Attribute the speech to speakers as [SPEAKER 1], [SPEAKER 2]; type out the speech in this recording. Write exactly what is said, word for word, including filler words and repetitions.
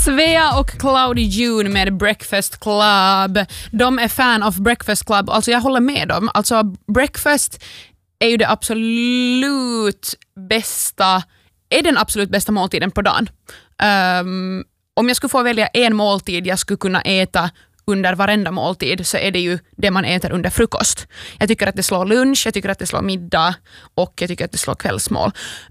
[SPEAKER 1] Svea och Cloudy June med Breakfast Club. De är fan av Breakfast Club. Alltså jag håller med dem. Alltså breakfast är ju det absolut bästa, är den absolut bästa måltiden på dagen. Um, om jag skulle få välja en måltid jag skulle kunna äta under varenda måltid, så är det ju det man äter under frukost. Jag tycker att det slår lunch, jag tycker att det slår middag och jag tycker att det slår kvällsmål.